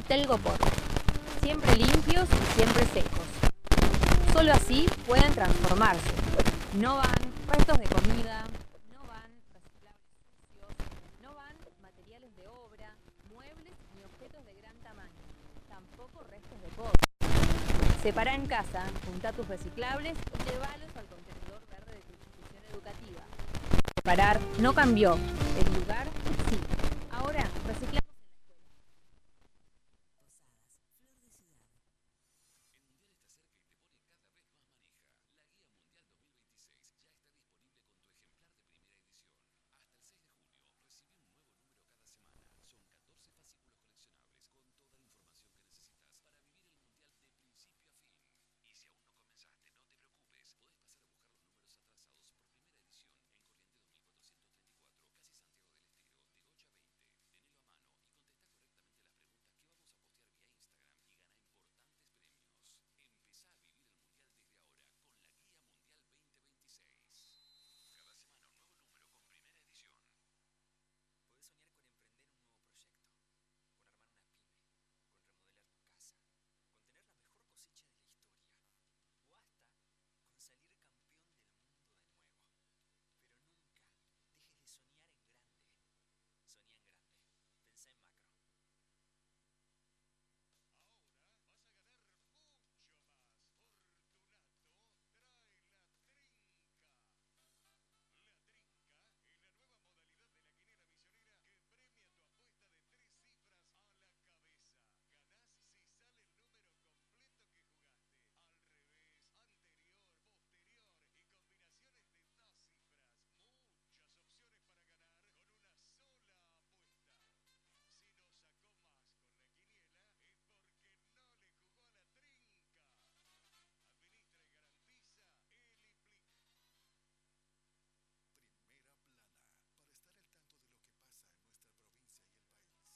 Telgopor. Siempre limpios y siempre secos. Solo así pueden transformarse. No van restos de comida, no van reciclables sucios, no van materiales de obra, muebles ni objetos de gran tamaño, tampoco restos de poda. Separa en casa, junta tus reciclables y llévalos al contenedor verde de tu institución educativa. Separar no cambió, el lugar